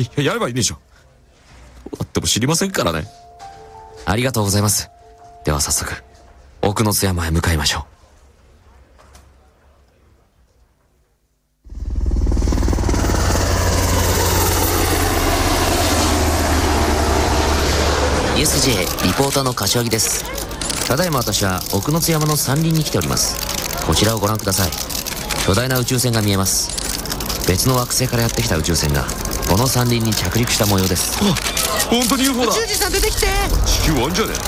やればいいでしょ。どうなっても知りませんからね。 ありがとうございます。では早速奥の津山へ向かいましょう。USJ リポーターの柏木です。ただいま私は奥の津山の山林に来ております。こちらをご覧ください。巨大な宇宙船が見えます。別の惑星からやってきた宇宙船がこの山林に着陸した模様です。 あ、本当に UFO だ。 宇宙人さん出てきて。 地球あんじゃね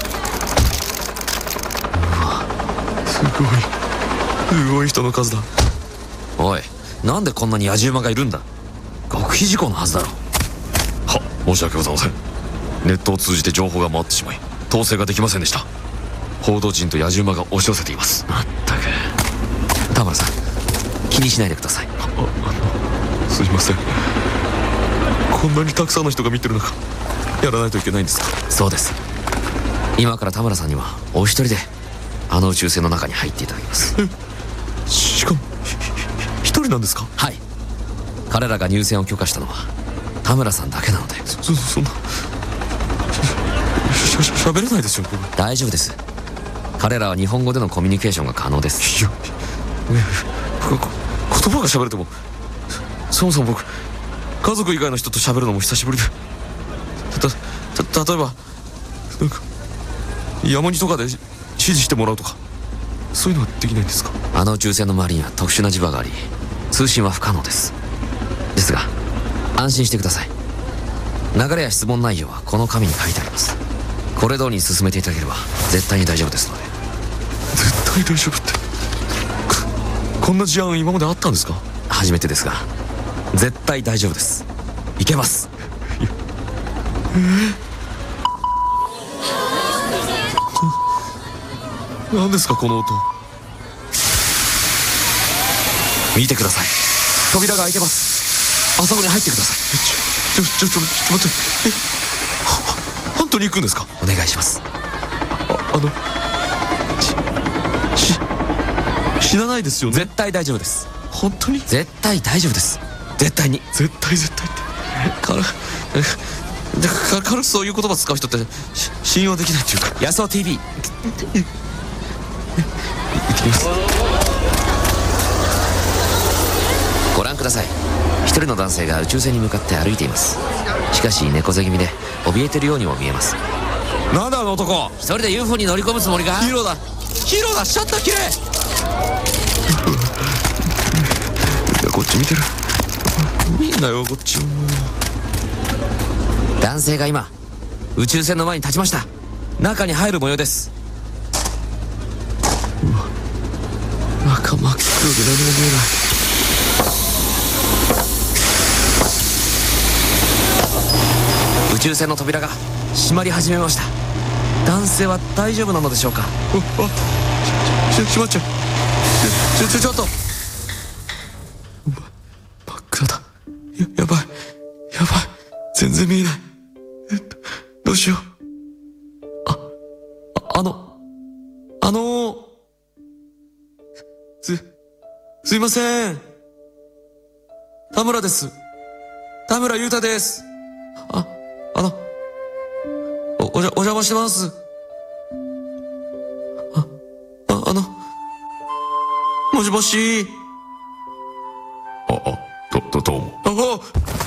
え。すごい人の数だ。 おい、なんでこんなに野獣馬がいるんだ。極秘事項のはずだろ。 は、申し訳ございません。ネットを通じて情報が回ってしまい統制ができませんでした。報道陣と野獣馬が押し寄せています。 まったく。田村さん、気にしないでください。 すいません。こんなにたくさんの人が見てる中やらないといけないんですか。 そうです。今から田村さんにはお一人であの宇宙船の中に入っていただきます。 しかも一人なんですか。 はい。彼らが入船を許可したのは田村さんだけなので。 そんな喋れないですよ。 大丈夫です。彼らは日本語でのコミュニケーションが可能です。 いや、言葉が喋れても、そもそも僕家族以外の人と喋るのも久しぶりで、例えばなんか山にとかで指示してもらうとか、そういうのはできないんですか。 あの宇宙船の周りには特殊な磁場があり通信は不可能です。ですが安心してください。流れや質問内容はこの紙に書いてあります。これ通りに進めていただければ絶対に大丈夫ですので。 絶対大丈夫って、こんな事案今まであったんですか。 初めてですが絶対大丈夫です。いけます。 何ですかこの音。 見てください。扉が開いてます。あそこに入ってください。 ちょっと待って。本当に行くんですか。 お願いします。 死なないですよね。 絶対大丈夫です。 本当に絶対大丈夫です。絶対に。 絶対って軽くそういう言葉使う人って信用できないっていうか。 ヤソ TV 行ってきます。 ご覧ください。一人の男性が宇宙船に向かって歩いています。しかし猫背気味で怯えてるようにも見えます。 なんだあの男。 一人で UFO に乗り込むつもりか。 ヒーローだシャッター切れ。こっち見てる。見んなよこっち。 男性が今宇宙船の前に立ちました。中に入る模様です。 中真っ黒で何も見えない。 宇宙船の扉が閉まり始めました。男性は大丈夫なのでしょうか。 閉まっちゃう。ちょっと真っ暗だ。やばい全然見えない。どうしよう。すいません。田村です。田村裕太です。お邪魔してます。もしもし。どうも。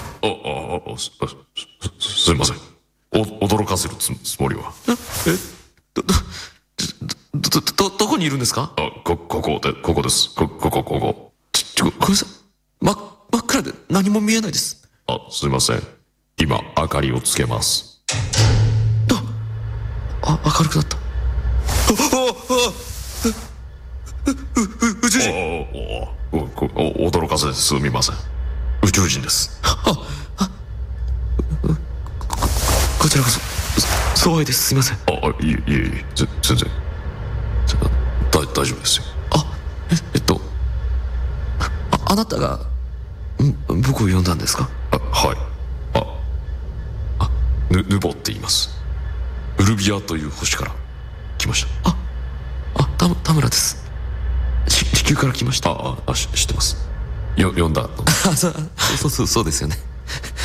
すいません。驚かせるつもりは。どこにいるんですか。ここです。ここ。ごめんなさい。真っ暗で何も見えないです。すいません。今明かりをつけます。明るくなった。宇宙人。驚かせてすみません。宇宙人です。こちらこそそうです。すみません。いえ全然大丈夫ですよ。あなたが僕を呼んだんですか。はい。ヌボって言います。ウルビアという星から来ました。田村です。地球から来ました。知ってます。呼んだの。 そうですよね。